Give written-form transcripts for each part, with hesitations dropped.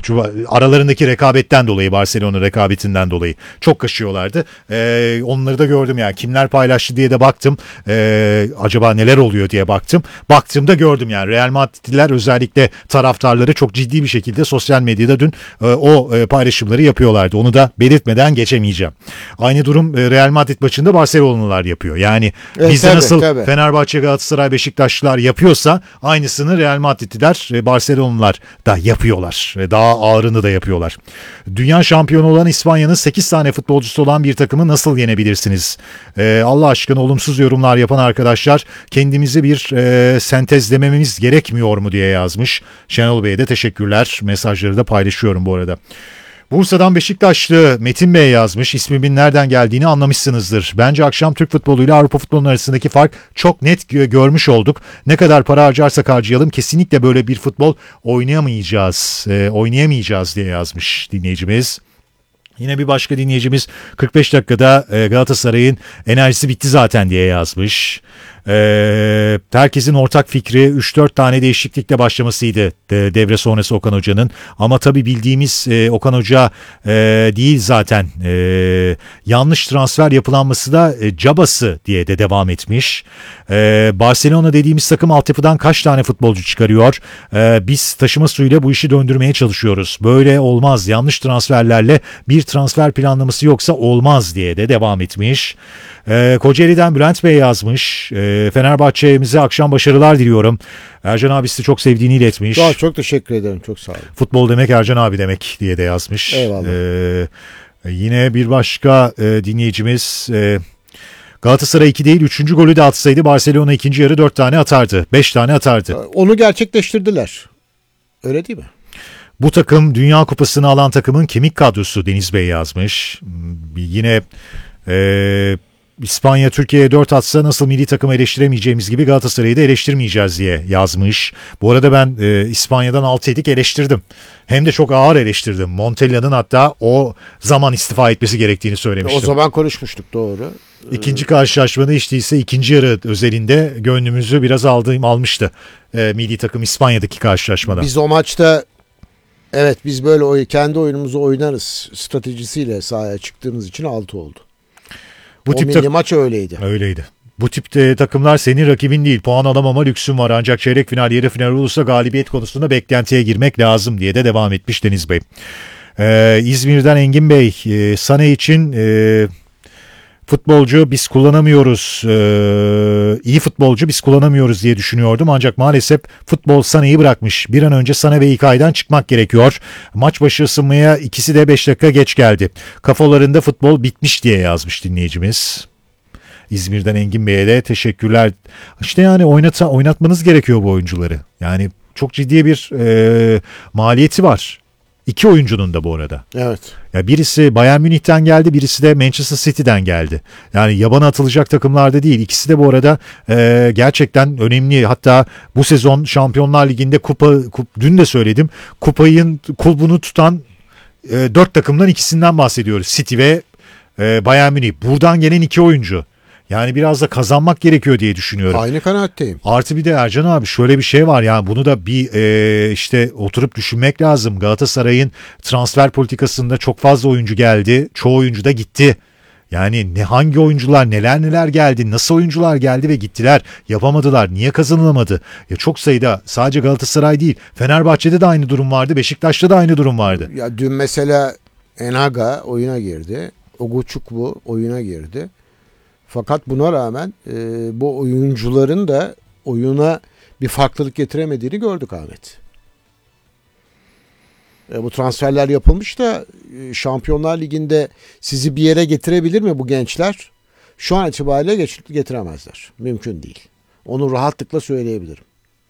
Aralarındaki rekabetten dolayı, Barcelona rekabetinden dolayı çok kaşıyorlardı. Onları da gördüm yani. Kimler paylaştı diye de baktım. Acaba neler oluyor diye baktım. Baktığımda gördüm yani. Real Madridliler özellikle taraftarları çok ciddi bir şekilde sosyal medyada dün o paylaşımları yapıyorlardı. Onu da belirtmeden geçemeyeceğim. Aynı durum Real Madrid maçında Barcelona'lılar yapıyor. Yani bizde nasıl Fenerbahçe, Galatasaray, Beşiktaşlılar yapıyorsa aynısını Real Madridliler, Barcelona'lılar da yapıyorlar. Daha ağırını da yapıyorlar. Dünya şampiyonu olan İspanya'nın 8 tane futbolcusu olan bir takımı nasıl yenebilirsiniz? Allah aşkına olumsuz yorumlar yapan arkadaşlar, kendimizi bir sentezlememiz gerekmiyor mu diye yazmış. Şenol Bey'e de teşekkürler. Mesajları da paylaşıyorum bu arada. Bursa'dan Beşiktaşlı Metin Bey yazmış. İsmimin nereden geldiğini anlamışsınızdır. Bence akşam Türk futboluyla Avrupa futbolunun arasındaki fark çok net görmüş olduk. Ne kadar para harcarsak harcayalım kesinlikle böyle bir futbol oynayamayacağız diye yazmış dinleyicimiz. Yine bir başka dinleyicimiz 45 dakikada Galatasaray'ın enerjisi bitti zaten diye yazmış. Herkesin ortak fikri 3-4 tane değişiklikle başlamasıydı devre sonrası Okan Hoca'nın. Ama tabii bildiğimiz Okan Hoca değil zaten. Yanlış transfer yapılanması da cabası diye de devam etmiş. Barcelona dediğimiz takım altyapıdan kaç tane futbolcu çıkarıyor? Biz taşıma suyuyla bu işi döndürmeye çalışıyoruz. Böyle olmaz. Yanlış transferlerle bir transfer planlaması yoksa olmaz diye de devam etmiş. Kocaeli'den Bülent Bey yazmış. Fenerbahçe'mize akşam başarılar diliyorum. Ercan abisi çok sevdiğini iletmiş. Çok teşekkür ederim. Çok sağ olun. Futbol demek Ercan abi demek diye de yazmış. Eyvallah. Yine bir başka dinleyicimiz Galatasaray 2 değil 3. golü de atsaydı Barcelona ikinci yarı 4 tane atardı. 5 tane atardı. Onu gerçekleştirdiler. Öyle değil mi? Bu takım Dünya Kupası'nı alan takımın kemik kadrosu Deniz Bey yazmış. Yine İspanya Türkiye'ye 4 atsa nasıl milli takımı eleştiremeyeceğimiz gibi Galatasaray'ı da eleştirmeyeceğiz diye yazmış. Bu arada ben İspanya'dan 6 yedik eleştirdim. Hem de çok ağır eleştirdim. Montella'nın hatta o zaman istifa etmesi gerektiğini söylemiştim. O zaman konuşmuştuk, doğru. İkinci karşılaşmada hiç değilse ikinci yarı özelinde gönlümüzü biraz almıştı. Milli takım İspanya'daki karşılaşmada. Biz o maçta biz böyle kendi oyunumuzu oynarız stratejisiyle sahaya çıktığımız için 6 oldu. O milli maç öyleydi. Öyleydi. Bu tip takımlar senin rakibin değil. Puan alamama lüksün var. Ancak çeyrek final, yarı final olursa galibiyet konusunda beklentiye girmek lazım diye de devam etmiş Deniz Bey. İzmir'den Engin Bey, Sané için futbolcu biz kullanamıyoruz, iyi futbolcu biz kullanamıyoruz diye düşünüyordum. Ancak maalesef futbol Sané'yi bırakmış. Bir an önce Sané ve İlkay'dan çıkmak gerekiyor. Maç başı ısınmaya ikisi de 5 dakika geç geldi. Kafalarında futbol bitmiş diye yazmış dinleyicimiz. İzmir'den Engin Bey'e de teşekkürler. İşte yani oynatmanız gerekiyor bu oyuncuları. Yani çok ciddi bir maliyeti var. 2 oyuncunun da bu arada. Evet. Ya birisi Bayern Münih'ten geldi, birisi de Manchester City'den geldi. Yani yabana atılacak takımlarda değil. İkisi de bu arada gerçekten önemli. Hatta bu sezon Şampiyonlar Ligi'nde dün de söyledim. Kulbunu tutan 4 takımdan ikisinden bahsediyoruz. City ve Bayern Münih. Buradan gelen 2 oyuncu. Yani biraz da kazanmak gerekiyor diye düşünüyorum. Aynı kanaatteyim. Artı bir de Ercan abi şöyle bir şey var, yani bunu da bir işte oturup düşünmek lazım. Galatasaray'ın transfer politikasında çok fazla oyuncu geldi. Çoğu oyuncu da gitti. Yani hangi oyuncular neler geldi, nasıl oyuncular geldi ve gittiler, yapamadılar, niye kazanılamadı? Ya çok sayıda, sadece Galatasaray değil, Fenerbahçe'de de aynı durum vardı, Beşiktaş'ta da aynı durum vardı. Ya dün mesela Enaga oyuna girdi, Oguçukwu oyuna girdi. Fakat buna rağmen bu oyuncuların da oyuna bir farklılık getiremediğini gördük Ahmet. Bu transferler yapılmış da Şampiyonlar Ligi'nde sizi bir yere getirebilir mi bu gençler? Şu an itibariyle getiremezler. Mümkün değil. Onu rahatlıkla söyleyebilirim.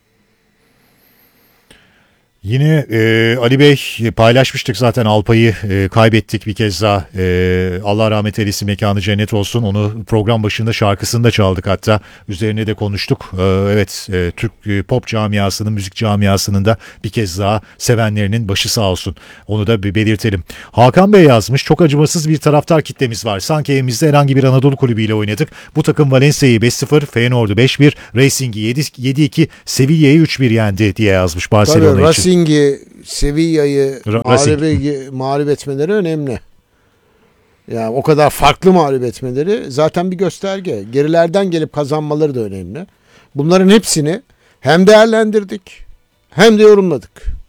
Yine Ali Bey paylaşmıştık zaten, Alpay'ı kaybettik bir kez daha. Allah rahmet eylesin, mekanı cennet olsun. Onu program başında şarkısını da çaldık hatta. Üzerine de konuştuk. Evet, Türk pop camiasının, müzik camiasının da bir kez daha sevenlerinin başı sağ olsun. Onu da bir belirtelim. Hakan Bey yazmış. Çok acımasız bir taraftar kitlemiz var. Sanki evimizde herhangi bir Anadolu kulübüyle oynadık. Bu takım Valencia'yı 5-0, Feyenoord'u 5-1, Racing'i 7-2, Sevilla'yı 3-1 yendi diye yazmış Barcelona için. Racing'i Sevilla'yı Racing. mağlup etmeleri önemli. Yani o kadar farklı mağlup etmeleri zaten bir gösterge. Gerilerden gelip kazanmaları da önemli. Bunların hepsini hem değerlendirdik hem de yorumladık.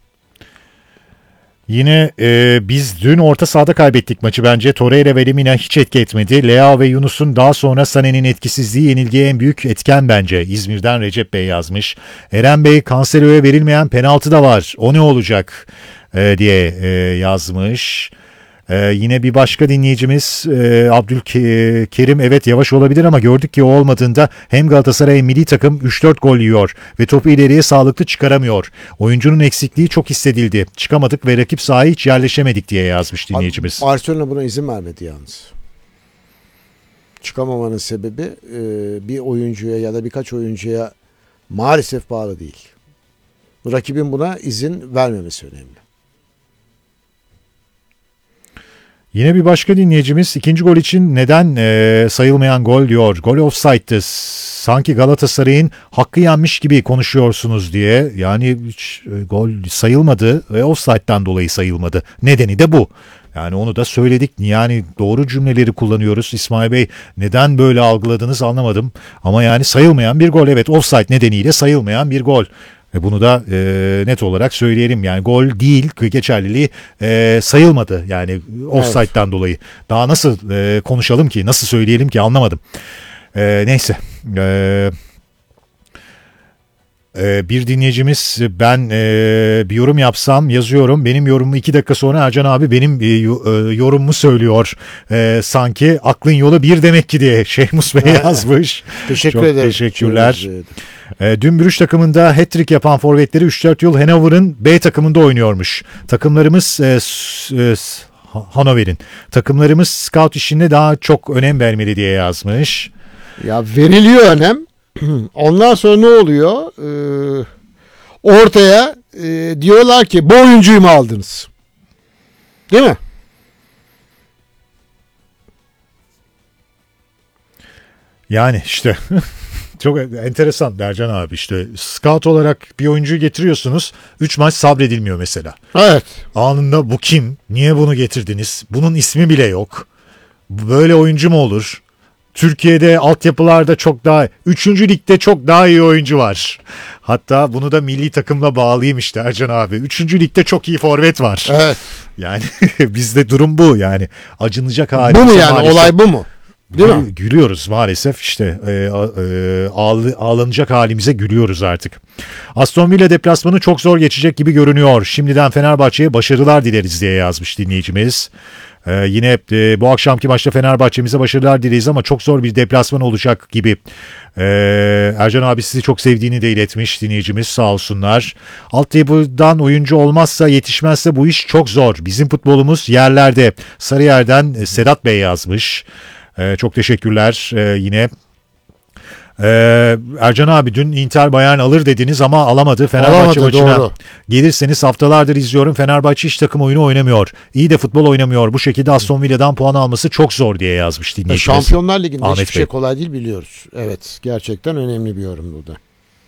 Yine biz dün orta sahada kaybettik maçı bence. Torreira ve Lemina hiç etki etmedi. Leao ve Yunus'un daha sonra Sané'nin etkisizliği yenilgiye en büyük etken bence. İzmir'den Recep Bey yazmış. Eren Bey, Cancelo'ya verilmeyen penaltı da var. O ne olacak diye yazmış. Yine bir başka dinleyicimiz Abdülkerim, evet yavaş olabilir ama gördük ki o olmadığında hem Galatasaray hem milli takım 3-4 gol yiyor ve topu ileriye sağlıklı çıkaramıyor. Oyuncunun eksikliği çok hissedildi. Çıkamadık ve rakip sahaya hiç yerleşemedik diye yazmış dinleyicimiz. Barcelona buna izin vermedi yalnız. Çıkamamanın sebebi bir oyuncuya ya da birkaç oyuncuya maalesef bağlı değil. Rakibin buna izin vermemesi önemli. Yine bir başka dinleyicimiz ikinci gol için neden sayılmayan gol diyor. Gol offside'dı. Sanki Galatasaray'ın hakkı yenmiş gibi konuşuyorsunuz diye. Yani hiç gol sayılmadı ve offside'dan dolayı sayılmadı. Nedeni de bu. Yani onu da söyledik. Yani doğru cümleleri kullanıyoruz. İsmail Bey, neden böyle algıladınız anlamadım. Ama yani sayılmayan bir gol. Evet, offside nedeniyle sayılmayan bir gol. Bunu da net olarak söyleyelim. Yani gol değil, geçerliliği sayılmadı. Yani offside'dan dolayı. Daha nasıl konuşalım ki, nasıl söyleyelim ki anlamadım. Neyse. Bir dinleyicimiz, ben bir yorum yapsam yazıyorum. Benim yorumumu 2 dakika sonra Ercan abi benim yorumumu söylüyor. Sanki aklın yolu bir demek ki diye Şeyhmus Bey yazmış. Teşekkür Çok ederim. teşekkürler. Dün Brüş takımında hat-trick yapan forvetleri 3-4 yıl Hannover'ın B takımında oynuyormuş. Takımlarımız Hannover'in. Takımlarımız scout işine daha çok önem vermeli diye yazmış. Ya veriliyor önem. Ondan sonra ne oluyor? Ortaya diyorlar ki bu oyuncuyu mu aldınız? Değil mi? Yani işte çok enteresan Ercan abi, işte scout olarak bir oyuncuyu getiriyorsunuz, 3 maç sabredilmiyor mesela. Evet. Anında bu kim? Niye bunu getirdiniz? Bunun ismi bile yok. Böyle oyuncu mu olur? Türkiye'de altyapılarda çok daha, 3. ligde çok daha iyi oyuncu var. Hatta bunu da milli takımla bağlayayım işte Ercan abi. 3. ligde çok iyi forvet var. Evet. Yani bizde durum bu yani. Acınacak hali. Bu mu yani maalesef. olay bu mu? Değil mi? Gülüyoruz maalesef işte ağlanacak halimize gülüyoruz artık. Aston Villa deplasmanı çok zor geçecek gibi görünüyor. Şimdiden Fenerbahçe'ye başarılar dileriz diye yazmış dinleyicimiz. Yine bu akşamki maçta Fenerbahçe'mize başarılar dileriz ama çok zor bir deplasman olacak gibi. Ercan abi sizi çok sevdiğini de iletmiş dinleyicimiz, sağ olsunlar. Altyapıdan oyuncu olmazsa, yetişmezse bu iş çok zor. Bizim futbolumuz yerlerde. Sarıyer'den Sedat Bey yazmış. Çok teşekkürler yine. Ercan abi, dün Inter Bayern alır dediniz ama alamadı. Fenerbahçe maçına doğru. gelirseniz, haftalardır izliyorum. Fenerbahçe hiç takım oyunu oynamıyor. İyi de futbol oynamıyor. Bu şekilde Aston Villa'dan puan alması çok zor diye yazmış dinleyicimiz. Şampiyonlar Ligi'nde Ahmet hiçbir şey Bey. kolay değil, biliyoruz. Evet, gerçekten önemli bir yorum bu da.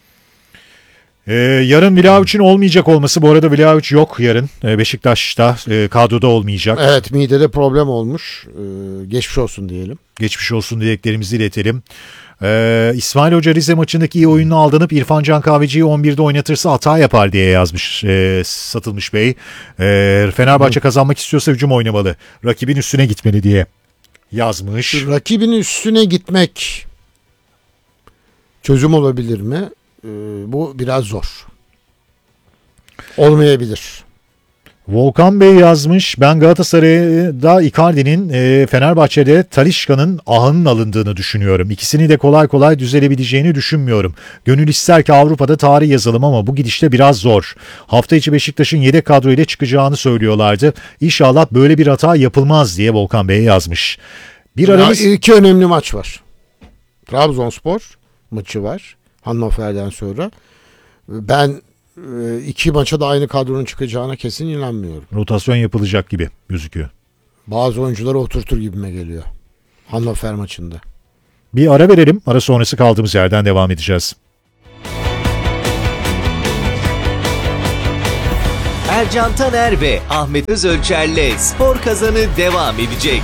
Yarın Vlahovic'in olmayacak olması. Bu arada Vlahovic yok yarın. Beşiktaş'ta kadroda olmayacak. Evet, midede problem olmuş. Geçmiş olsun diyelim. Geçmiş olsun dileklerimizi iletelim. İsmail Hoca Rize maçındaki iyi oyununu aldanıp İrfan Can Kahveci'yi 11'de oynatırsa hata yapar diye yazmış Satılmış Bey. Fenerbahçe kazanmak istiyorsa hücum oynamalı. Rakibin üstüne gitmeli diye yazmış. Rakibin üstüne gitmek çözüm olabilir mi? Bu biraz zor. Olmayabilir. Volkan Bey yazmış. Ben Galatasaray'da Icardi'nin, Fenerbahçe'de Talisca'nın ahının alındığını düşünüyorum. İkisini de kolay kolay düzelebileceğini düşünmüyorum. Gönül ister ki Avrupa'da tarih yazalım ama bu gidişte biraz zor. Hafta içi Beşiktaş'ın yedek kadro ile çıkacağını söylüyorlardı. İnşallah böyle bir hata yapılmaz diye Volkan Bey yazmış. Bir aramız... İki önemli maç var. Trabzonspor maçı var Hannover'den sonra. Ben 2 maça da aynı kadronun çıkacağına kesin inanmıyorum. Rotasyon yapılacak gibi gözüküyor. Bazı oyuncuları oturtur gibime geliyor Hannover maçında. Bir ara verelim. Ara sonrası kaldığımız yerden devam edeceğiz. Ercan Taner ve Ahmet Özölçer'le Spor Kazanı devam edecek.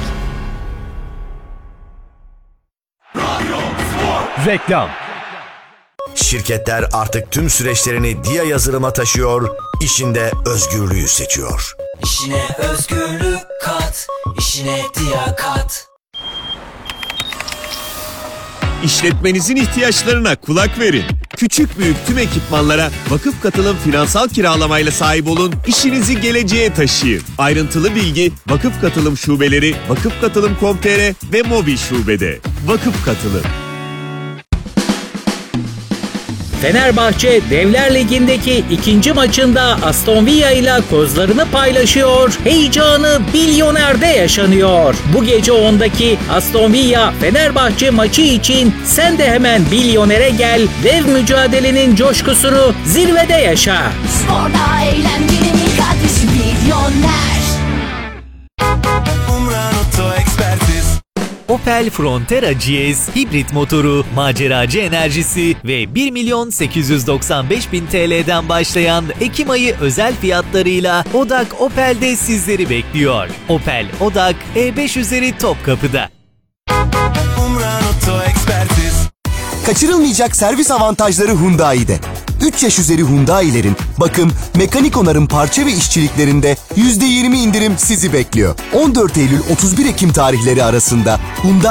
Reklam. Şirketler artık tüm süreçlerini Dia yazılıma taşıyor, işinde özgürlüğü seçiyor. İşine özgürlük kat, işine Dia kat. İşletmenizin ihtiyaçlarına kulak verin. Küçük büyük tüm ekipmanlara vakıf katılım finansal kiralamayla sahip olun, işinizi geleceğe taşıyın. Ayrıntılı bilgi Vakıf Katılım Şubeleri, vakıfkatılım.com.tr ve mobil şubede. Vakıf Katılım. Fenerbahçe Devler Ligi'ndeki ikinci maçında Aston Villa ile kozlarını paylaşıyor. Heyecanı Bilyoner'de yaşanıyor. Bu gece 10'daki Aston Villa Fenerbahçe maçı için sen de hemen Bilyoner'e gel. Dev mücadelenin coşkusunu zirvede yaşa. Sporda eğlencenin kardeşi Bilyoner. Opel Frontera GS hibrit motoru, maceracı enerjisi ve 1.895.000 TL'den başlayan Ekim ayı özel fiyatlarıyla Odak Opel'de sizleri bekliyor. Opel Odak E5 üzeri Topkapı'da. Kaçırılmayacak servis avantajları Hyundai'de. 3 yaş üzeri Hyundai'lerin bakım, mekanik onarım parça ve işçiliklerinde %20 indirim sizi bekliyor. 14 Eylül 31 Ekim tarihleri arasında Hyundai